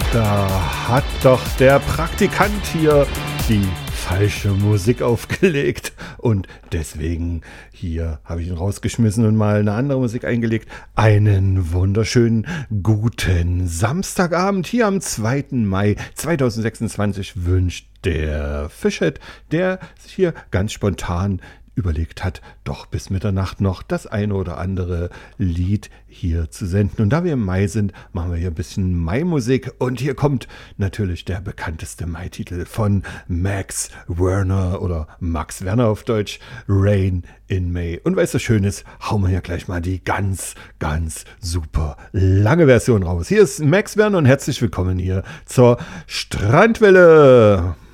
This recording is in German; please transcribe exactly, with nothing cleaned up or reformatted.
Da hat doch der Praktikant hier die falsche Musik aufgelegt und deswegen hier habe ich ihn rausgeschmissen und mal eine andere Musik eingelegt. Einen wunderschönen guten Samstagabend hier am zweiten Mai zweitausendsechsundzwanzig wünscht der Fischhead, der sich hier ganz spontan überlegt hat, doch bis Mitternacht noch das eine oder andere Lied hier zu senden. Und da wir im Mai sind, machen wir hier ein bisschen Mai-Musik. Und hier kommt natürlich der bekannteste Mai-Titel von Max Werner oder Max Werner auf Deutsch, Rain in May. Und weil es so schön ist, hauen wir hier gleich mal die ganz, ganz super lange Version raus. Hier ist Max Werner und herzlich willkommen hier zur Strandwelle.